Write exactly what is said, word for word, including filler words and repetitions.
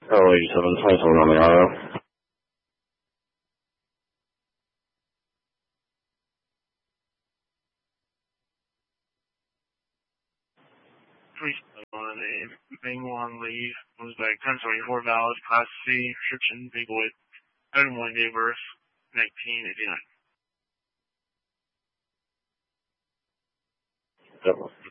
L eighty-seven twenty-seven on the I O. three on a Bang Long leave, was back ten twenty-four valid, Class C, prescription, big wood, item one day birth, nineteen eighty-nine. Yep.